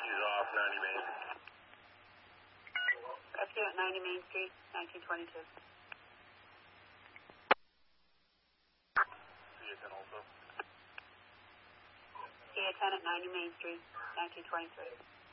He's off 90 Main. Rescue at 90 Main Street, 1922. CA-10 also. CA-10 at 90 Main Street, 1923.